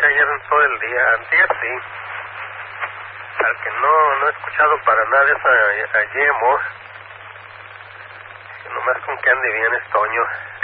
escuché ayer en todo el día, antier sí. Al que no he escuchado para nada es a GMO. Nomás con que ande bien es Toño.